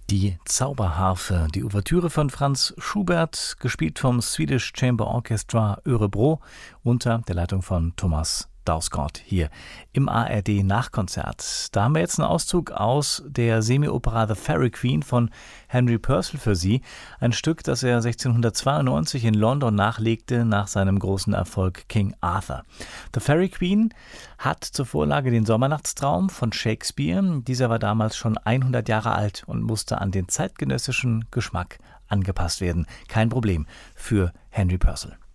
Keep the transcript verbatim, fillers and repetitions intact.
Die Zauberharfe, die Ouvertüre von Franz Schubert, gespielt vom Swedish Chamber Orchestra Örebro unter der Leitung von Thomas Dausgaard hier im A R D-Nachkonzert. Da haben wir jetzt einen Auszug aus der Semi-Opera The Fairy Queen von Henry Purcell für Sie. Ein Stück, das er sechzehnhundertzweiundneunzig in London nachlegte nach seinem großen Erfolg King Arthur. The Fairy Queen hat zur Vorlage den Sommernachtstraum von Shakespeare. Dieser war damals schon hundert Jahre alt und musste an den zeitgenössischen Geschmack angepasst werden. Kein Problem für Henry Purcell.